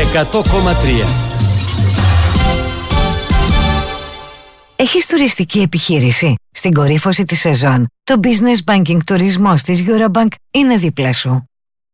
100,3. Έχεις τουριστική επιχείρηση? Στην κορύφωση της σεζόν, το Business Banking τουρισμός της Eurobank είναι δίπλα σου.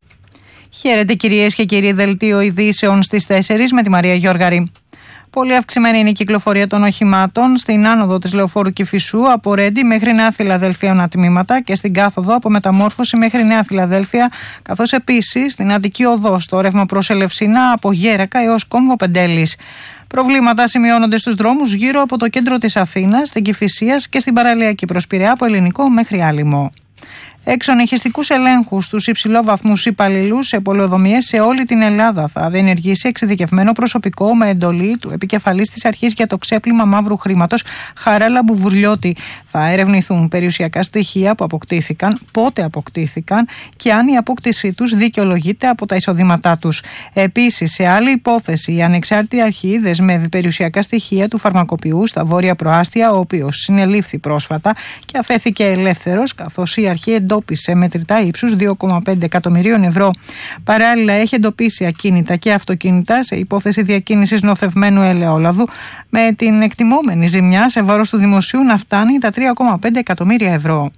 Χαίρετε κυρίες και κύριοι, δελτίο ειδήσεων στις 4 με τη Μαρία Γιώργαρη. Πολύ αυξημένη είναι η κυκλοφορία των οχημάτων στην άνοδο της Λεωφόρου Κηφισού από Ρέντι μέχρι Νέα Φιλαδέλφια ανατμήματα και στην κάθοδο από Μεταμόρφωση μέχρι Νέα Φιλαδέλφια, καθώς επίσης στην Αττική Οδό στο ρεύμα προς Ελευσίνα από Γέρακα έως Κόμβο Πεντέλης. Προβλήματα σημειώνονται στους δρόμους γύρω από το κέντρο της Αθήνας, στην Κηφισίας και στην παραλιακή προς Πειραιά από Ελληνικό μέχρι Άλυμο. Εξονυχιστικούς ελέγχους στους υψηλόβαθμους υπαλληλούς σε πολεοδομίες σε όλη την Ελλάδα θα διενεργήσει εξειδικευμένο προσωπικό με εντολή του επικεφαλής της Αρχής για το ξέπλυμα μαύρου χρήματος Χαράλα Μπουβουρλιώτη. Θα ερευνηθούν περιουσιακά στοιχεία που αποκτήθηκαν, πότε αποκτήθηκαν και αν η απόκτησή τους δικαιολογείται από τα εισοδήματά τους. Επίσης, σε άλλη υπόθεση, η ανεξάρτητη αρχή δεσμεύει περιουσιακά στοιχεία του φαρμακοποιού στα Βόρεια Προάστια, ο οποίος συνελήφθη πρόσφατα και αφέθηκε ελεύθερος, καθώς η αρχή εντόπισε μετρητά ύψους 2,5 εκατομμυρίων ευρώ. Παράλληλα, έχει εντοπίσει ακίνητα και αυτοκίνητα σε υπόθεση διακίνησης νοθευμένου ελαιόλαδου, με την εκτιμόμενη ζημιά σε βάρος του δημοσίου να φτάνει τα 3,5 εκατομμύρια ευρώ.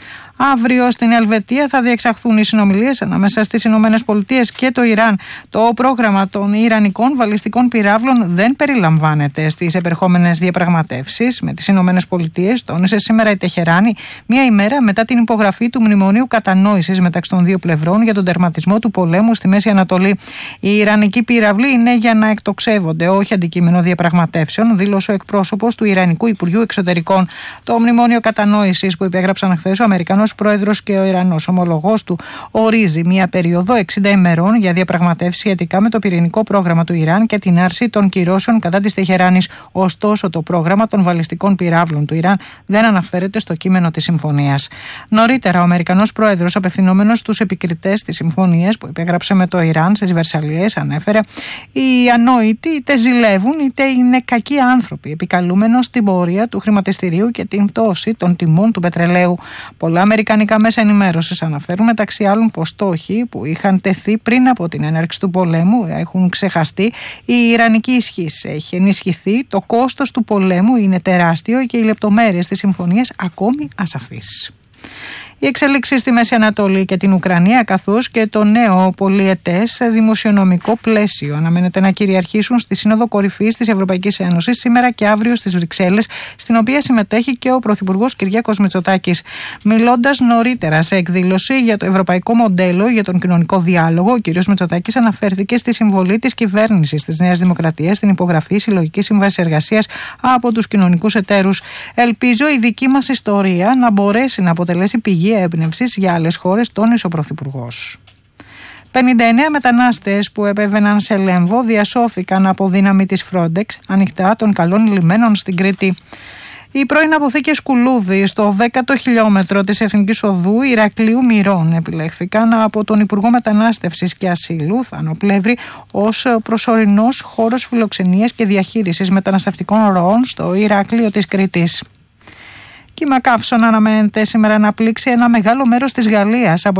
Αύριο στην Ελβετία θα διεξαχθούν οι συνομιλίες ανάμεσα στις Ηνωμένες Πολιτείες και το Ιράν. Το πρόγραμμα των ιρανικών βαλιστικών πυράβλων δεν περιλαμβάνεται στις επερχόμενες διαπραγματεύσεις με τις Ηνωμένες Πολιτείες, τόνισε σήμερα η Τεχεράνη, μία ημέρα μετά την υπογραφή του Μνημονίου Κατανόησης μεταξύ των δύο πλευρών για τον τερματισμό του πολέμου στη Μέση Ανατολή. Οι ιρανικοί πυραυλοί είναι για να εκτοξεύονται, όχι αντικείμενο διαπραγματεύσεων, δήλωσε ο εκπρόσωπος του Ιρανικού Υπουργείου Εξωτερικών. Το Μνημόνιο Κατανόησης που υπέγραψαν χθες ο Αμερικανός Πρόεδρος και ο Ιρανός ομολογός του ορίζει μια περίοδο 60 ημερών για διαπραγματεύσεις σχετικά με το πυρηνικό πρόγραμμα του Ιράν και την άρση των κυρώσεων κατά της Τεχεράνης. Ωστόσο, το πρόγραμμα των βαλιστικών πυράβλων του Ιράν δεν αναφέρεται στο κείμενο της συμφωνίας. Νωρίτερα, ο Αμερικανός Πρόεδρος, απευθυνόμενος στους επικριτές της συμφωνίας που υπέγραψε με το Ιράν στις Βερσαλλιές, ανέφερε: «Οι ανόητοι είτε ζηλεύουν είτε είναι κακοί άνθρωποι, επικαλούμενος την πορεία του χρηματιστηρίου και την πτώση των τιμών του πετρελαίου». Πολλά αμερικανικά μέσα ενημέρωσης αναφέρουν μεταξύ άλλων πως στόχοι που είχαν τεθεί πριν από την έναρξη του πολέμου έχουν ξεχαστεί. Η ιρανική ισχύς έχει ενισχυθεί, το κόστος του πολέμου είναι τεράστιο και οι λεπτομέρειες της συμφωνίας ακόμη ασαφείς. Οι εξελίξεις στη Μέση Ανατολή και την Ουκρανία, καθώς και το νέο πολυετές δημοσιονομικό πλαίσιο, αναμένεται να κυριαρχήσουν στη Σύνοδο Κορυφής της Ευρωπαϊκής Ένωσης σήμερα και αύριο στις Βρυξέλλες, στην οποία συμμετέχει και ο Πρωθυπουργός Κυριάκος Μητσοτάκης. Μιλώντας νωρίτερα σε εκδήλωση για το Ευρωπαϊκό Μοντέλο για τον Κοινωνικό Διάλογο, ο κ. Μητσοτάκης αναφέρθηκε στη συμβολή της κυβέρνησης της Νέας Δημοκρατίας στην υπογραφή συλλογικής σύμβασης εργασίας από τους κοινωνικούς εταίρους. Ελπίζω η δική μας ιστορία να μπορέσει να αποτελέσει πηγή έμπνευσης για άλλες χώρες, τόνισε ο Πρωθυπουργός. 59 μετανάστες που επέβαιναν σε Λέμβο διασώθηκαν από δύναμη της Frontex ανοιχτά των καλών λιμένων στην Κρήτη. Οι πρώην αποθήκες Κουλούδη στο 10ο χιλιόμετρο της Εθνικής Οδού Ηρακλείου Μυρών επιλέχθηκαν από τον Υπουργό Μετανάστευσης και Ασύλου Θάνο Πλεύρη ως προσωρινός χώρος φιλοξενίας και διαχείρισης μεταναστευτικών ροών στο Ηράκλειο της Κρήτης. Κύμα καύσων αναμένεται σήμερα να πλήξει ένα μεγάλο μέρος της Γαλλίας από